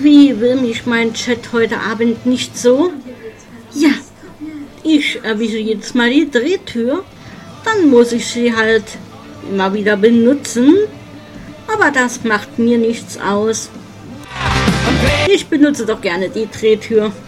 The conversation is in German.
Irgendwie will mich mein Chat heute Abend nicht so. Ja, ich erwische jetzt mal die Drehtür. Dann muss ich sie halt immer wieder benutzen. Aber das macht mir nichts aus. Ich benutze doch gerne die Drehtür.